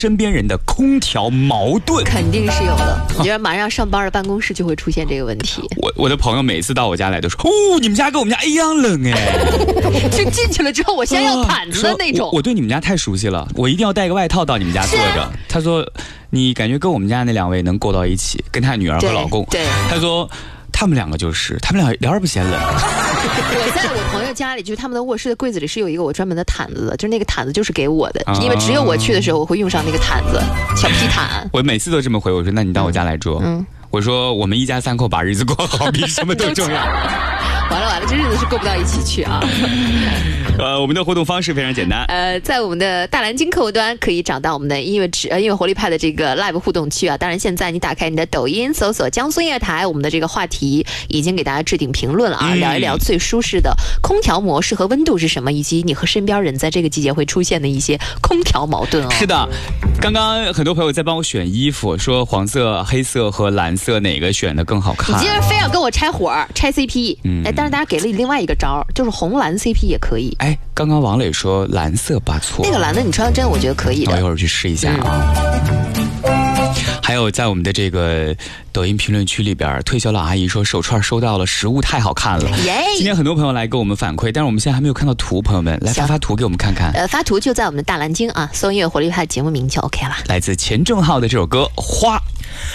身边人的空调矛盾？ 肯定是有的。我觉得马上上班的办公室就会出现这个问题。 我的朋友每次到我家来都说，你们家跟我们家一样冷哎。 就进去了之后，我先要毯子的那种。 我对你们家太熟悉了，我一定要带个外套到你们家坐着。他说，你感觉跟我们家那两位能够到一起，跟他女儿和老公。 对， 他说。他们两个聊着不嫌冷。 我在我朋友家里，就是他们的卧室的柜子里是有一个我专门的毯子的，就是那个毯子就是给我的，因为只有我去的时候我会用上那个毯子，小皮毯。 我每次都这么回，我说那你到我家来住。我说我们一家三口把日子过好，比什么都重要。 完了，这日子是过不到一起去啊。 我们的互动方式非常简单。 在我们的大蓝鲸客户端可以找到我们的音乐活力派的这个 live 互动区啊。当然，现在你打开你的抖音，搜索江苏音乐台，我们的这个话题已经给大家置顶评论了啊。聊一聊最舒适的空调模式和温度是什么，以及你和身边人在这个季节会出现的一些空调矛盾哦。 是的，刚刚很多朋友在帮我选衣服，说黄色、黑色和蓝色哪个选的更好看？ 你今天非要跟我拆伙拆 CP，但是大家给了你另外一个招，就是红蓝 CP 也可以。 刚刚王磊说蓝色不错， 那个蓝的你穿真我觉得可以的， 我一会儿去试一下啊。还有在我们的这个抖音评论区里边，退休老阿姨说手串收到了，实物太好看了。今天很多朋友来给我们反馈，但是我们现在还没有看到图，朋友们来发图给我们看看。 发图就在我们的大蓝鲸啊，搜音乐活力派节目名就 OK 了。 来自钱正浩的这首歌《花》。